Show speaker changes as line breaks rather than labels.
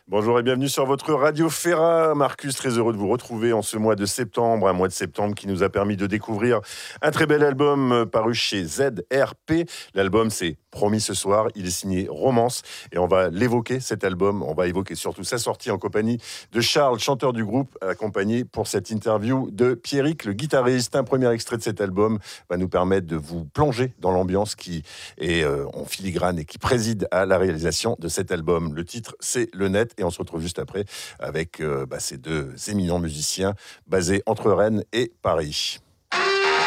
Bonjour et bienvenue sur votre radio Ferra. Marcus, très heureux de vous retrouver en ce mois de septembre, un mois de septembre qui nous a permis de découvrir un très bel album paru chez ZRP. L'album, c'est Promis ce soir, il est signé Romance et on va l'évoquer cet album, on va évoquer surtout sa sortie en compagnie de Charles, chanteur du groupe, accompagné pour cette interview de Pierrick, le guitariste. Un premier extrait de cet album va nous permettre de vous plonger dans l'ambiance qui est en filigrane et qui préside à la réalisation de cet album. Le titre, c'est Le Net. Et on se retrouve juste après avec ces deux éminents musiciens basés entre Rennes et Paris.